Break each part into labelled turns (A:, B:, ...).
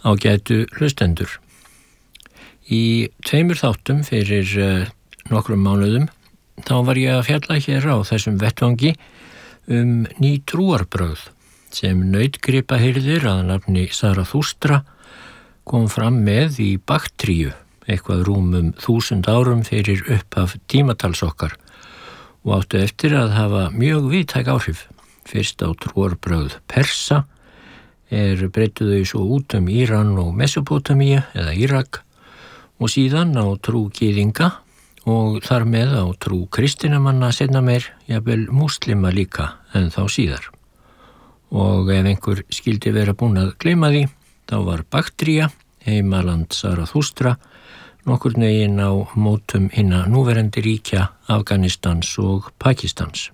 A: Ágætu hlustendur. Í 2 þáttum fyrir nokkrum mánuðum þá var ég að fjalla hér á þessum vettvangi ný trúarbrögð sem nautgripahirðir að nafni Zarathustra kom fram með í Baktríu, eitthvað rúmum 1000 árum fyrir upphaf tímatals okkar og áttu eftir að hafa mjög víðtæk áhrif. Fyrst á trúarbrögð Persa breyttu þau svo út Íran og Mesopotamíu eða Írak og síðan á trú gyðinga og þar með á trú kristinamanna seinna meir, jafnvel múslima líka en þá síðar. Og ef einhver skildi vera búinn að gleyma því, þá var Baktría, heimaland Zarathustra, nokkurn veginn á mótum hinna núverandi ríkja Afganistans og Pakistans.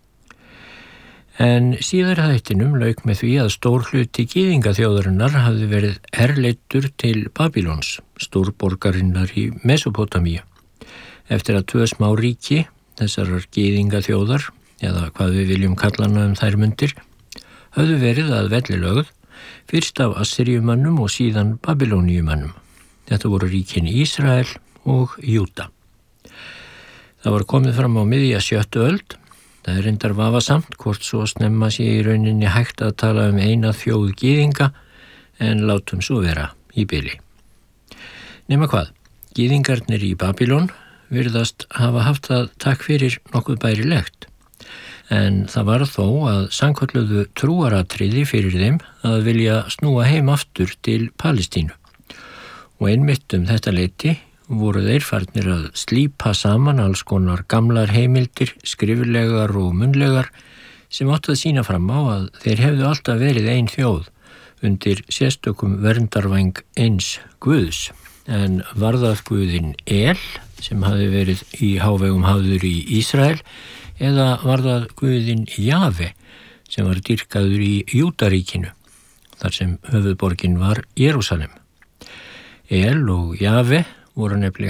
A: En síðar þættinum lauk með því að stór hluti gyðingaþjóðarinnar hafði verið herleiddur til Babylons, stórborgarinnar í Mesopotamíu. Eftir að 2 smá ríki, þessarar gyðingaþjóðar, eða hvað við viljum kalla hana þær mundir, höfðu verið að velli lögð, fyrst af Assyriumönnum og síðan Babyloniumönnum. Þetta voru ríkin Ísrael og Júda. Það var komið fram á miðja 7. öld. Það reyndar vafasamt hvort svo snemma sé í rauninni hægt að tala eina þjóð gyðinga en látum svo vera í bili. Nema hvað, gyðingarnir í Babylon virðast hafa haft það takk fyrir nokkuð bærilegt. En það var þó að sannkölluðu trúaratriði fyrir þeim að vilja snúa heim aftur til Palestínu. Og einmitt þetta leyti voru þeir farnir að slípa saman alls konar gamlar heimildir, skriflegar og munnlegar sem áttu að sýna fram á að þeir hefðu alltaf verið ein þjóð undir sérstökum verndarvæng eins Guðs. En var það Guðinn El sem hafði verið í hávegum hafður í Ísrael eða var það Guðinn Jave sem var dýrkaður í Júdaríkinu þar sem höfuðborgin var Jerúsalem. El og Jave voru nefnilega